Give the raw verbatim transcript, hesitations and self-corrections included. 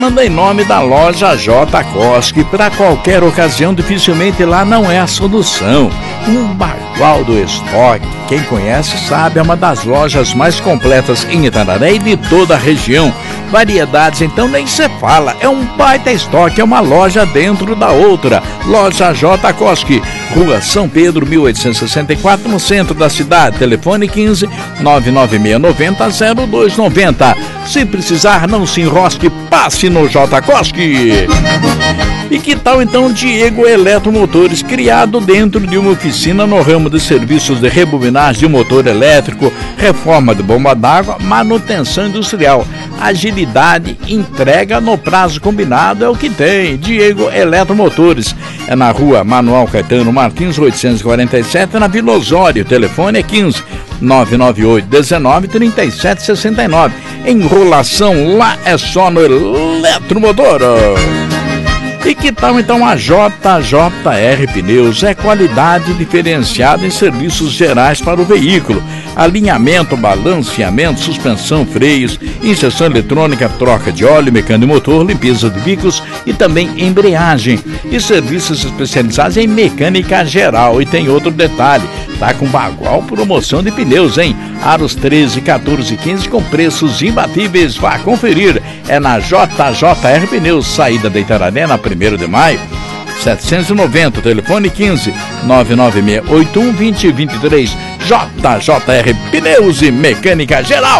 Manda em nome da loja J. Cosque. Para qualquer ocasião, dificilmente lá não é a solução. Um bagual do estoque. Quem conhece sabe, é uma das lojas mais completas em Itararé e de toda a região. Variedades, então, nem se fala. É um baita estoque, é uma loja dentro da outra. Loja J. Cosque, Rua São Pedro, mil oitocentos e sessenta e quatro, no centro da cidade. Telefone quinze, nove nove seis nove zero, zero dois nove zero. Se precisar, não se enrosque, passe no J. Cosque. E que tal então Diego Eletromotores, criado dentro de uma oficina no ramo de serviços de rebobinagem de motor elétrico, reforma de bomba d'água, manutenção industrial, agilidade, entrega no prazo combinado é o que tem. Diego Eletromotores é na rua Manuel Caetano Martins, oitocentos e quarenta e sete, na Vila Osório. Telefone é quinze, nove nove oito, dezenove, trinta e sete sessenta e nove. Enrolação lá é só no Eletromotor. E que tal então a J J R Pneus? É qualidade diferenciada em serviços gerais para o veículo: alinhamento, balanceamento, suspensão, freios, injeção eletrônica, troca de óleo, mecânico de motor, limpeza de veículos e também embreagem. E serviços especializados em mecânica geral. E tem outro detalhe: tá com bagual promoção de pneus, hein? Aros treze, quatorze e quinze com preços imbatíveis. Vá conferir. É na J J R Pneus, saída de Itararé, na primeiro de maio, setecentos e noventa. Telefone quinze, nove nove seis oito um, dois zero dois três. J J R Pneus e Mecânica Geral.